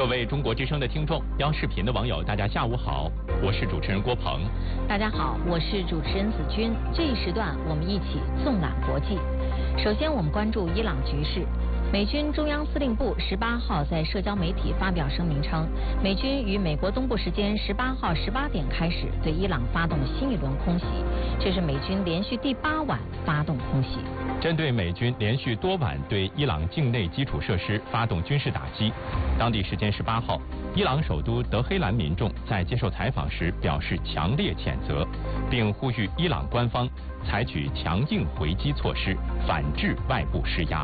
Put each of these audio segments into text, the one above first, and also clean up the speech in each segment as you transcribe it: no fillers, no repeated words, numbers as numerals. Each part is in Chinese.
各位中国之声的听众，央视频的网友，大家下午好，我是主持人郭鹏。 大家好，我是主持人子君。这一时段我们一起纵览国际。首先，我们关注伊朗局势。美军中央司令部18号在社交媒体发表声明称，美军于美国东部时间18号18点开始对伊朗发动新一轮空袭，这是美军连续第8晚发动空袭。 针对美军连续多晚对伊朗境内基础设施发动军事打击，当地时间18号，伊朗首都德黑兰民众在接受采访时表示强烈谴责，并呼吁伊朗官方采取强硬回击措施，反制外部施压。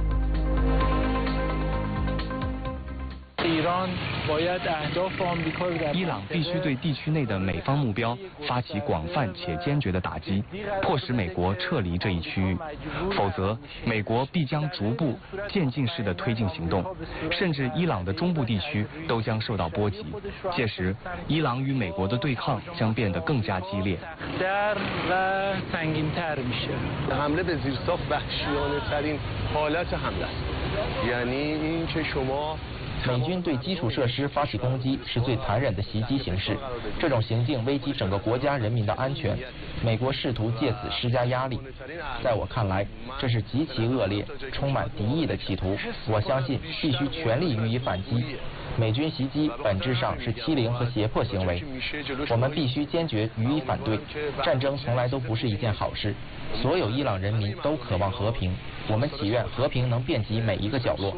伊朗必须对地区内的美方目标发起广泛且坚决的打击，迫使美国撤离这一区域，否则美国必将逐步渐进式的推进行动，甚至伊朗的中部地区都将受到波及。届时，伊朗与美国的对抗将变得更加激烈。 美军对基础设施发起攻击是最残忍的袭击形式，这种行径危及整个国家人民的安全。美国试图借此施加压力，在我看来，这是极其恶劣、充满敌意的企图。我相信必须全力予以反击。美军袭击本质上是欺凌和胁迫行为，我们必须坚决予以反对。战争从来都不是一件好事，所有伊朗人民都渴望和平，我们祈愿和平能遍及每一个角落。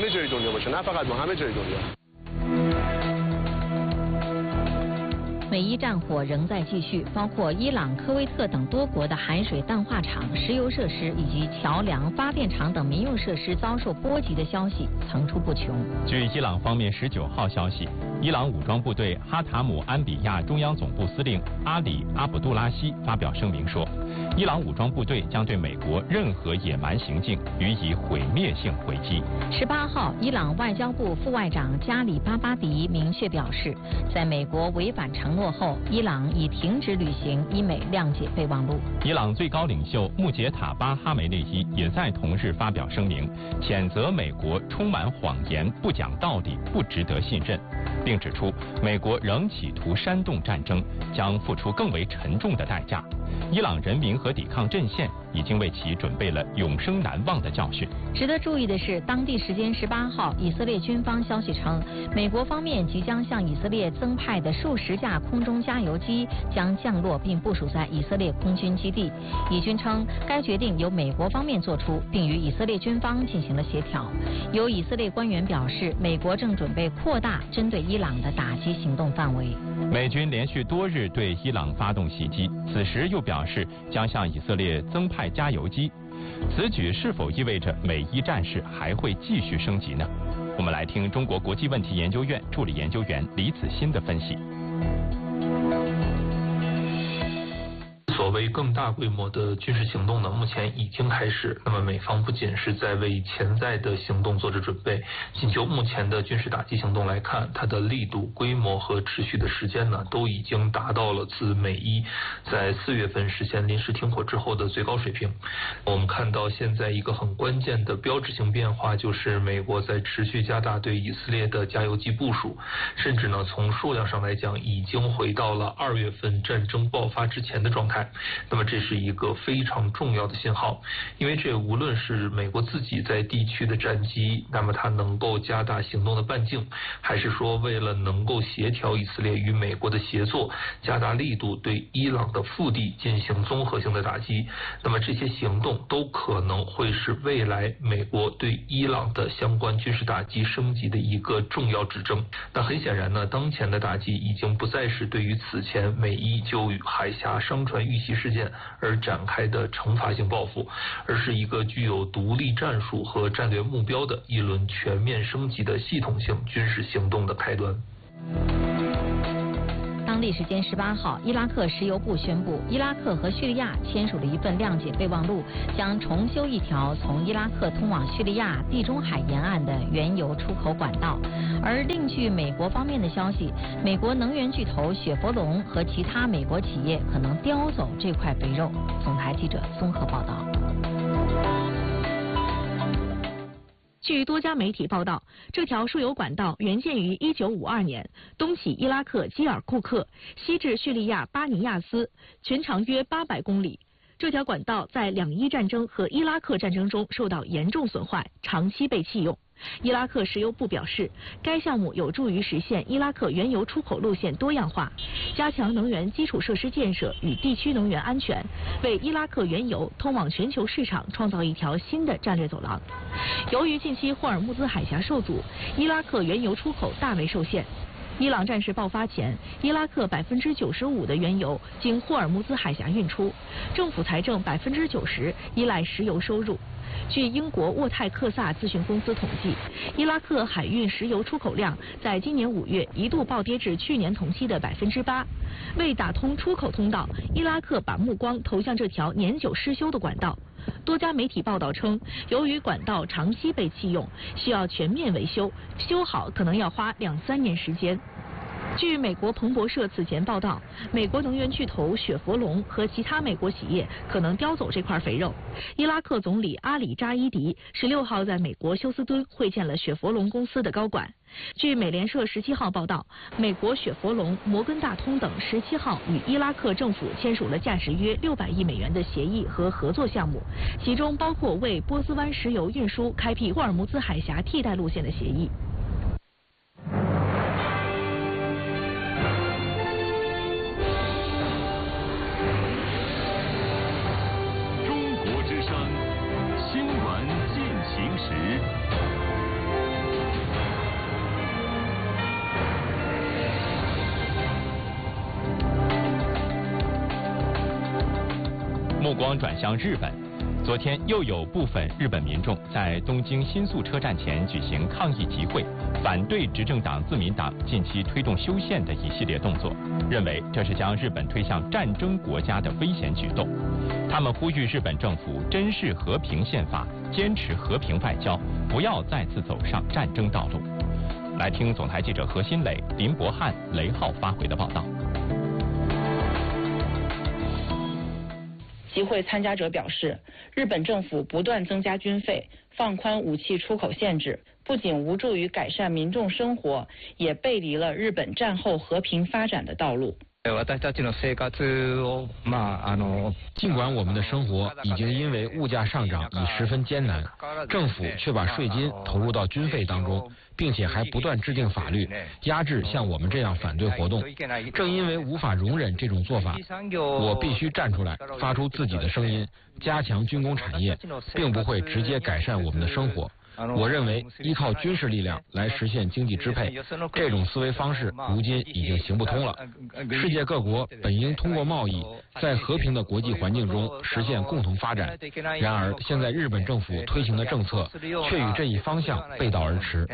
美伊战火仍在继续，包括伊朗、科威特等多国的海水淡化厂、石油设施以及桥梁、发电厂等民用设施遭受波及的消息层出不穷。 据伊朗方面19号消息，伊朗武装部队哈塔姆安比亚中央总部司令阿里·阿卜杜拉希发表声明说，伊朗武装部队将对美国任何野蛮行径予以毁灭性回击。 18号，伊朗外交部副外长加里巴巴迪明确表示，在美国违反承诺后，伊朗已停止履行伊美谅解备忘录。 伊朗最高领袖穆杰塔巴哈梅内伊也在同日发表声明，谴责美国充满谎言、不讲道理、不值得信任，并指出美国仍企图煽动战争，将付出更为沉重的代价。伊朗人民和抵抗阵线已经为其准备了永生难忘的教训。 值得注意的是，当地时间18号，以色列军方消息称，美国方面即将向以色列增派的数十架空中加油机将降落并部署在以色列空军基地。以军称，该决定由美国方面做出，并与以色列军方进行了协调。有以色列官员表示，美国正准备扩大针对伊朗的打击行动范围。 美军连续多日对伊朗发动袭击，此时又表示将向以色列增派加油机，此举是否意味着美伊战事还会继续升级呢？我们来听中国国际问题研究院助理研究员李子欣的分析。 所谓更大规模的军事行动呢，目前已经开始。那么美方不仅是在为潜在的行动做着准备，仅就目前的军事打击行动来看，它的力度、规模和持续的时间呢，都已经达到了自美伊在4月份实现临时停火之后的最高水平。我们看到现在一个很关键的标志性变化，就是美国在持续加大对以色列的加油机部署，甚至呢从数量上来讲，已经回到了2月份战争爆发之前的状态。那么这是一个非常重要的信号，因为这无论是美国自己在地区的战机，那么它能够加大行动的半径，还是说为了能够协调以色列与美国的协作，加大力度对伊朗的腹地进行综合性的打击，那么这些行动都可能会是未来美国对伊朗的相关军事打击升级的一个重要指征。那很显然呢，当前的打击已经不再是对于此前美伊就海峡商船遇袭事件而展开的惩罚性报复，而是一个具有独立战术和战略目标的一轮全面升级的系统性军事行动的开端。 当地时间18号，伊拉克石油部宣布，伊拉克和叙利亚签署了一份谅解备忘录，将重修一条从伊拉克通往叙利亚地中海沿岸的原油出口管道。而另据美国方面的消息，美国能源巨头雪佛龙和其他美国企业可能叼走这块肥肉。总台记者综合报道。 据多家媒体报道，这条输油管道原建于1952年，东起伊拉克基尔库克，西至叙利亚巴尼亚斯，全长约800公里。这条管道在两伊战争和伊拉克战争中受到严重损坏，长期被弃用。伊拉克石油部表示，该项目有助于实现伊拉克原油出口路线多样化，加强能源基础设施建设与地区能源安全，为伊拉克原油通往全球市场创造一条新的战略走廊。由于近期霍尔木兹海峡受阻，伊拉克原油出口大为受限。伊朗战事爆发前，伊拉克95%的原油经霍尔木兹海峡运出，政府财政90%依赖石油收入。据英国沃泰克萨咨询公司统计，伊拉克海运石油出口量在今年5月一度暴跌至去年同期的8%。为打通出口通道，伊拉克把目光投向这条年久失修的管道。多家媒体报道称，由于管道长期被弃用，需要全面维修，修好可能要花2-3年时间。据美国彭博社此前报道，美国能源巨头雪佛龙和其他美国企业可能叼走这块肥肉。伊拉克总理阿里扎伊迪16号在美国休斯敦会见了雪佛龙公司的高管。据美联社17号报道，美国雪佛龙、摩根大通等17号与伊拉克政府签署了价值约600亿美元的协议和合作项目，其中包括为波斯湾石油运输开辟霍尔木兹海峡替代路线的协议。 目光转向日本，昨天又有部分日本民众在东京新宿车站前举行抗议集会，反对执政党自民党近期推动修宪的一系列动作，认为这是将日本推向战争国家的危险举动。他们呼吁日本政府珍视和平宪法，坚持和平外交，不要再次走上战争道路。来听总台记者何新磊、林博翰、雷浩发回的报道。 集会参加者表示，日本政府不断增加军费，放宽武器出口限制，不仅无助于改善民众生活，也背离了日本战后和平发展的道路。 尽管我们的生活已经因为物价上涨已十分艰难，政府却把税金投入到军费当中，并且还不断制定法律压制像我们这样反对活动。正因为无法容忍这种做法，我必须站出来，发出自己的声音，加强军工产业，并不会直接改善我们的生活。我认为依靠军事力量来实现经济支配，这种思维方式如今已经行不通了。世界各国本应通过贸易，在和平的国际环境中实现共同发展。然而，现在日本政府推行的政策却与这一方向背道而驰。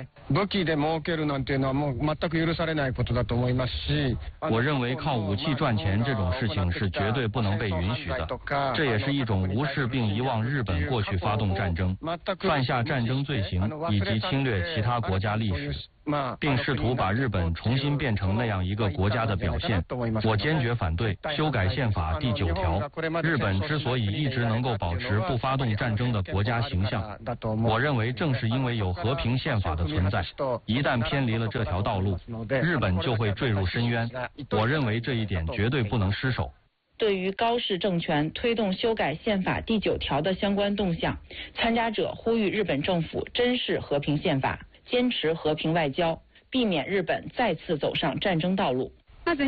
我认为靠武器赚钱这种事情是绝对不能被允许的，这也是一种无视并遗忘日本过去发动战争、犯下战争罪行以及侵略其他国家历史，并试图把日本重新变成那样一个国家的表现。我坚决反对修改宪法第9条。日本之所以一直能够保持不发动战争的国家形象，我认为正是因为有和平宪法的存在。一旦偏离了这条道路，日本就会坠入深渊。我认为这一点绝对不能失守。 对于高市政权推动修改宪法第9条的相关动向，参加者呼吁日本政府珍视和平宪法，坚持和平外交，避免日本再次走上战争道路。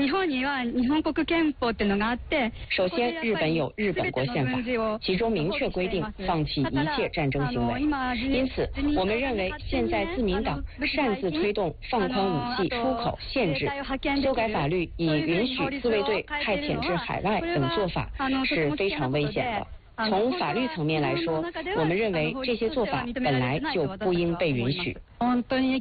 首先，日本有日本国宪法，其中明确规定放弃一切战争行为。因此，我们认为现在自民党擅自推动放宽武器出口限制、修改法律以允许自卫队派遣至海外等做法是非常危险的。从法律层面来说，我们认为这些做法本来就不应被允许。 我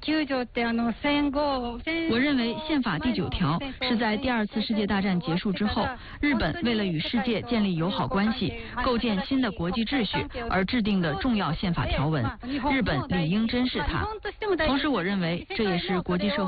认为宪法第9条是在第2次世界大战结束之后，日本为了与世界建立友好关系、构建新的国际秩序而制定的重要宪法条文，日本理应珍视它。同时，我认为这也是国际社会